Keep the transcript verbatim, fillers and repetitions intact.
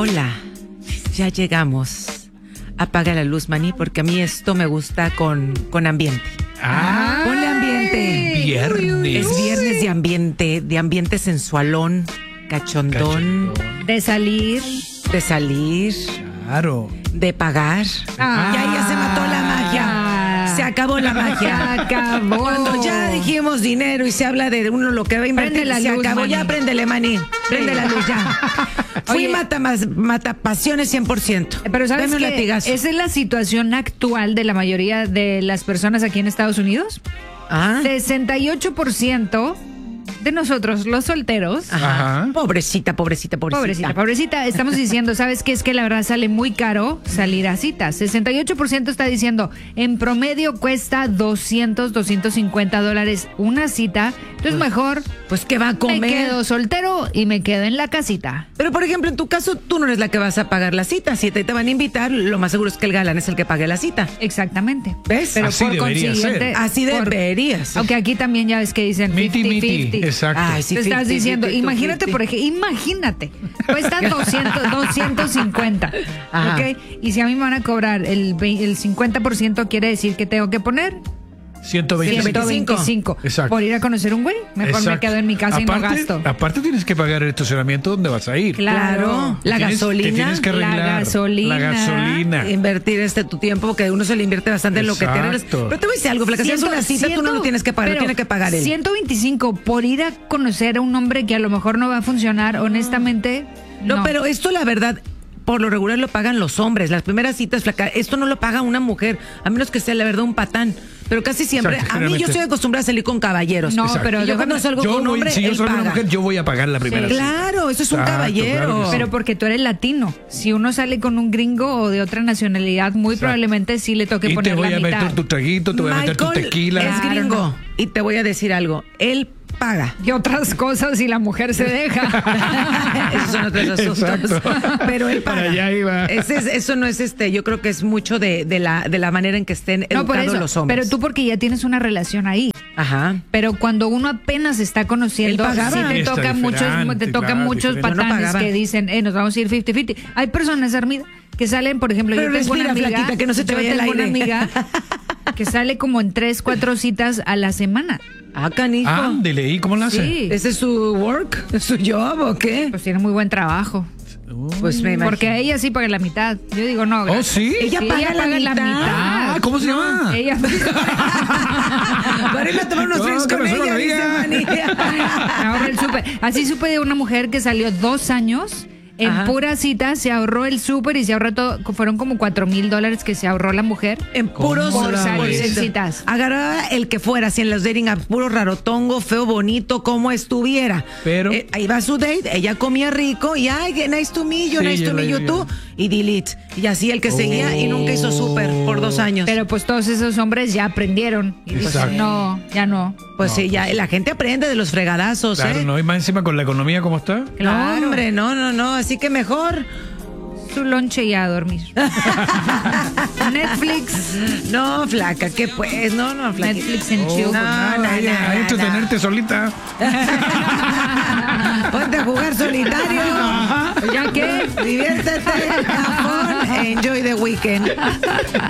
Hola, ya llegamos. Apaga la luz, maní, porque a mí esto me gusta con, con ambiente. Ah, ponle ambiente. Viernes. Es viernes de ambiente, de ambiente sensualón, cachondón, Cachondón. De salir. de salir, Claro. de pagar. Ah. Ya, ya se mató la magia. Se acabó la magia. Se acabó. Cuando ya dijimos dinero y se habla de uno lo que va a invertir, Prende la se luz, acabó. maní. Ya préndele, maní. Prende la luz ya. Fui Oye. mata, más, mata pasiones cien por ciento. Pero ¿sabes Dame un qué? latigazo. Esa es la situación actual de la mayoría de las personas aquí en Estados Unidos. Ah, sesenta y ocho por ciento de nosotros, los solteros, ajá. Ajá. Pobrecita, pobrecita, pobrecita. pobrecita, pobrecita, estamos diciendo, ¿sabes qué? Es que la verdad sale muy caro salir a citas. sesenta y ocho por ciento está diciendo, en promedio cuesta doscientos, doscientos cincuenta dólares una cita. Entonces mejor Pues que va a comer. me quedo soltero y me quedo en la casita. Pero por ejemplo, en tu caso, tú no eres la que vas a pagar la cita. Si te, te van a invitar, lo más seguro es que el galán es el que pague la cita. Exactamente. ¿Ves? Pero Así por debería consiguiente, ser. Así por- debería ser. Aunque aquí también ya ves que dicen Miti, cincuenta miti. cincuenta. Exacto. Ay, sí, Te estás fifty, diciendo, fifty, imagínate, fifty. por ejemplo, imagínate, cuesta doscientos, doscientos cincuenta, Ajá. ¿ok? Y si a mí me van a cobrar el, ve- el cincuenta por ciento, quiere decir que tengo que poner ciento veinticinco. ciento veinticinco Exacto. por ir a conocer un güey. Mejor me Exacto. quedo en mi casa aparte, y no gasto. Aparte tienes que pagar el estacionamiento donde vas a ir. Claro. La Tienes- gasolina. Te tienes que la arreglar. gasolina. La gasolina. Invertir este tu tiempo, porque uno se le invierte bastante en lo que tienes. Exacto. Pero te voy a decir algo, Flaca, si es una cita, tú no lo tienes que pagar, lo pero tiene que pagar él. ciento veinticinco por ir a conocer a un hombre que a lo mejor no va a funcionar, honestamente. No, No, pero esto la verdad, por lo regular lo pagan los hombres. Las primeras citas, Flaca, esto no lo paga una mujer, a menos que sea la verdad un patán. Pero casi siempre, Exacto, a mí yo generalmente. estoy acostumbrada a salir con caballeros. No, Exacto. pero Y yo déjame- cuando salgo Yo con un voy- hombre, si yo él soy una paga. mujer, yo voy a pagar la primera Sí. cita. Claro, eso es un Exacto, caballero. claro que sí. Pero porque tú eres latino. Si uno sale con un gringo o de otra nacionalidad, muy Exacto. probablemente sí le toque Y poner te voy la a mitad. meter tu traguito, te voy a meter tu Michael tequila. es Claro, gringo. no. Y te voy a decir algo, él paga. Y otras cosas si la mujer se deja. Esos son otros asuntos. Exacto. Pero él Para paga. allá iba. Ese es- eso no es este, yo creo que es mucho de, de la de la manera en que estén No, por educados eso. los hombres. Pero tú porque ya tienes una relación ahí. Ajá. Pero cuando uno apenas está conociendo, Él pagaba. sí te Está toca muchos, diferente, te tocan claro, muchos diferente. Yo no patanes pagaba. que dicen, eh, nos vamos a ir cincuenta cincuenta. Hay personas, Armida, que salen, por ejemplo, Pero yo tengo una respira, amiga, flaquita, que no se te yo vaya el tengo una aire. amiga que sale como en tres, cuatro citas a la semana. Ah, canijo. Ándele, ¿y cómo lo hace? Sí. ¿Ese es su work? ¿Es su job o qué? Pues tiene muy buen trabajo. Pues me imagino. Porque ella sí paga la mitad. Yo digo, no, ¿Oh, gracias. sí? Ella paga la mitad. Ah, ¿cómo se llama? Ella Para irme a tomar unos No, drinks que con me suena ella, la dice liga. Manny. me ahorra el súper. Así supe de una mujer que salió dos años. En Ajá. pura cita se ahorró el súper y se ahorró todo. Fueron como cuatro mil dólares que se ahorró la mujer. En puros Por la salir ves? en citas. Agarraba el que fuera, así en los dating apps, puro rarotongo, feo, bonito, como estuviera. Pero- Eh, ahí va su date, ella comía rico y ay, nice to meet you, Sí, nice ya to meet la- you tú, y delete. Y así el que seguía y nunca hizo súper por dos años. Pero pues todos esos hombres ya aprendieron. Y pues, Exacto. no, ya no. pues sí, ya la gente aprende de los fregadazos, Claro, ¿eh? no, y más encima con la economía como está. No, Claro. hombre, no, no, no, así que mejor. Su lonche y a dormir. Netflix. No, flaca, ¿qué pues? No, no, flaca. Netflix en Oh, chill. no, pues, no, vaya, no, a no, entretenerte solita. Ponte a jugar solitario. ¿Ya qué? Diviértete, have fun, enjoy the weekend.